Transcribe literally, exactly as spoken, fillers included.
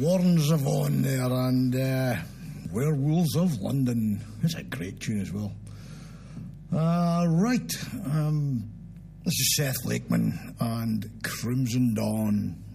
Warren Zevon there, and uh, Werewolves of London. It's a great tune as well. Uh, right, um, this is Seth Lakeman and Crimson Dawn.